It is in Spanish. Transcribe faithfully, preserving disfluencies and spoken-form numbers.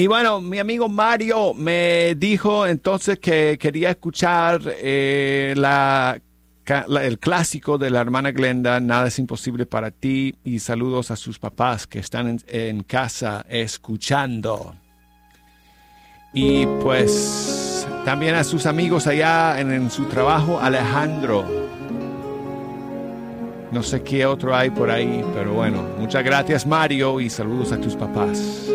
Y bueno, mi amigo Mario me dijo entonces que quería escuchar eh, la, ca- la- el clásico de la hermana Glenda, Nada es imposible para ti, y saludos a sus papás que están en, en casa escuchando. Y pues también a sus amigos allá en, en su trabajo, Alejandro. No sé qué otro hay por ahí, pero bueno, muchas gracias Mario y saludos a tus papás.